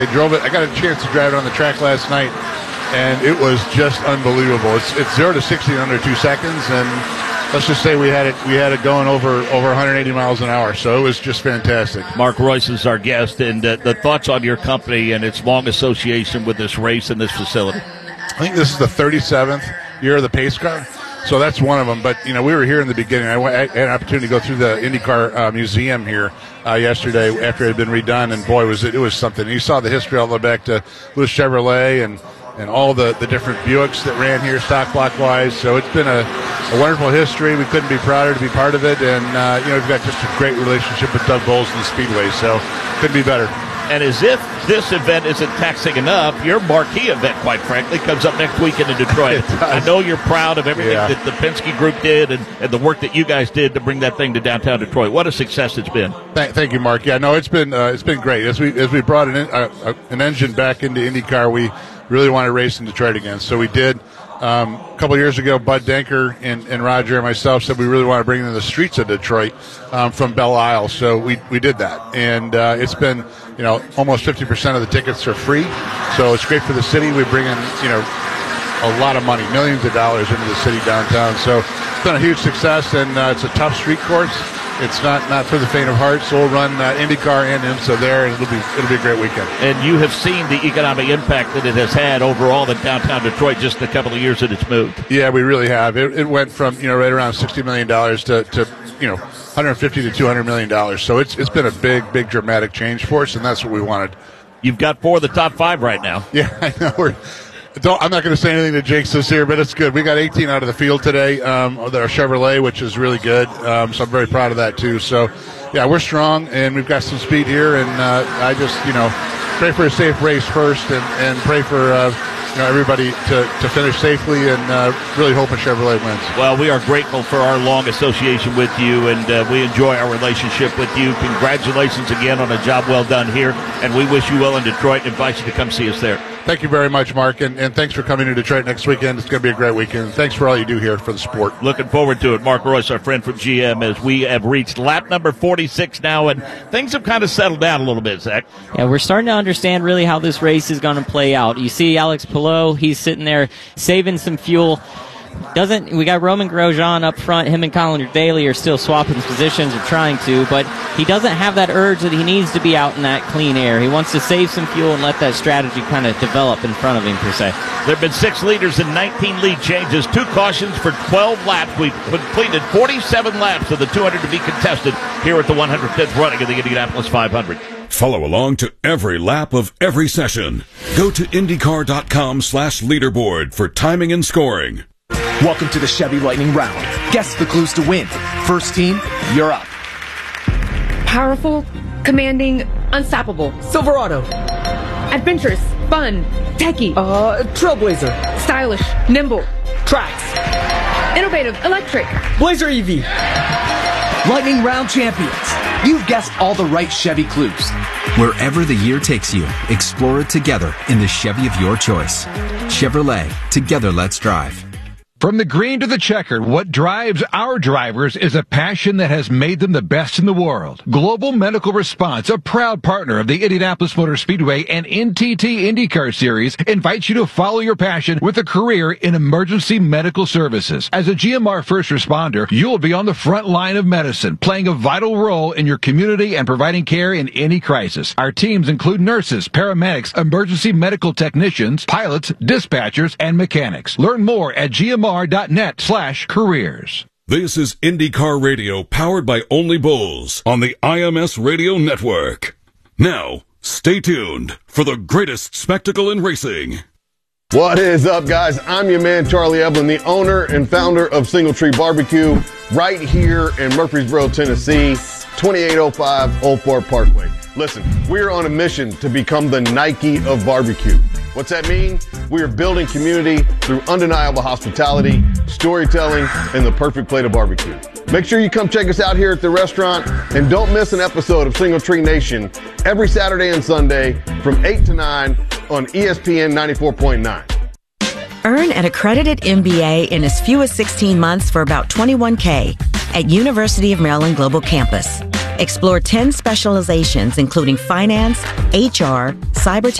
I drove it. I got a chance to drive it on the track last night, and it was just unbelievable. It's 0 to 60 in under 2 seconds, and let's just say we had it going over 180 miles an hour. So it was just fantastic. Mark Royce is our guest, and the thoughts on your company and its long association with this race and this facility. I think this is the 37th year of the pace car. So that's one of them. But, we were here in the beginning. I had an opportunity to go through the IndyCar museum here yesterday after it had been redone. And, boy, it was something. You saw the history all the way back to Lewis Chevrolet and all the different Buicks that ran here stock block-wise. So it's been a wonderful history. We couldn't be prouder to be part of it. And, we've got just a great relationship with Doug Bowles and the Speedway. So couldn't be better. And as if this event isn't taxing enough, your marquee event, quite frankly, comes up next weekend in Detroit. I know you're proud of everything that the Penske Group did and the work that you guys did to bring that thing to downtown Detroit. What a success it's been. Thank you, Mark. Yeah, no, it's been great. As we brought an engine back into IndyCar, we really wanted to race in Detroit again. So we did. A couple of years ago, Bud Denker and Roger and myself said we really want to bring them to the streets of Detroit from Belle Isle. So we did that. And it's been, almost 50% of the tickets are free. So it's great for the city. We bring in, a lot of money, millions of dollars into the city downtown. So it's been a huge success, and it's a tough street course. It's not for the faint of heart. So we'll run IndyCar and IMSA there, and it'll be a great weekend. And you have seen the economic impact that it has had overall in downtown Detroit just in a couple of years that it's moved. Yeah, we really have. It went from right around $60 million to $150 to $200 million. So it's been a big dramatic change for us, and that's what we wanted. You've got 4 of the top 5 right now. Yeah, I know. I'm not going to say anything to jinx this here, but it's good. We got 18 out of the field today. Our Chevrolet, which is really good. So I'm very proud of that too. So, yeah, we're strong, and we've got some speed here. And I just, pray for a safe race first, and pray for everybody to finish safely, and really hope a Chevrolet wins. Well, we are grateful for our long association with you, and we enjoy our relationship with you. Congratulations again on a job well done here, and we wish you well in Detroit and invite you to come see us there. Thank you very much, Mark, and thanks for coming to Detroit next weekend. It's going to be a great weekend. Thanks for all you do here for the sport. Looking forward to it. Mark Royce, our friend from GM, as we have reached lap number 46 now, and things have kind of settled down a little bit, Zach. Yeah, we're starting to understand really how this race is going to play out. You see Alex Palou, he's sitting there saving some fuel. We got Roman Grosjean up front. Him and Colin Daly are still swapping positions or trying to, but he doesn't have that urge that he needs to be out in that clean air. He wants to save some fuel and let that strategy kind of develop in front of him, per se. There have been 6 leaders and 19 lead changes, 2 cautions for 12 laps. We've completed 47 laps of the 200 to be contested here at the 105th running of the Indianapolis 500. Follow along to every lap of every session. Go to IndyCar.com/leaderboard for timing and scoring. Welcome to the Chevy Lightning Round. Guess the clues to win. First team, you're up. Powerful, commanding, unstoppable. Silverado. Adventurous, fun, techie. Trailblazer. Stylish, nimble. Trax. Innovative, electric. Blazer EV. Lightning Round champions. You've guessed all the right Chevy clues. Wherever the year takes you, explore it together in the Chevy of your choice. Chevrolet, together let's drive. From the green to the checkered, what drives our drivers is a passion that has made them the best in the world. Global Medical Response, a proud partner of the Indianapolis Motor Speedway and NTT IndyCar Series, invites you to follow your passion with a career in emergency medical services. As a GMR first responder, you'll be on the front line of medicine, playing a vital role in your community and providing care in any crisis. Our teams include nurses, paramedics, emergency medical technicians, pilots, dispatchers, and mechanics. Learn more at GMR.net/careers. This is IndyCar Radio, powered by Only Bulls on the IMS Radio Network. Now, stay tuned for the greatest spectacle in racing. What is up, guys? I'm your man, Charlie Evelyn, the owner and founder of Single Tree Barbecue, right here in Murfreesboro, Tennessee, 2805 Old Fort Parkway. Listen, we are on a mission to become the Nike of barbecue. What's that mean? We are building community through undeniable hospitality, storytelling, and the perfect plate of barbecue. Make sure you come check us out here at the restaurant, and don't miss an episode of Single Tree Nation every Saturday and Sunday from 8 to 9 on ESPN 94.9. Earn an accredited MBA in as few as 16 months for about $21K at University of Maryland Global Campus. Explore 10 specializations, including finance, HR, cyber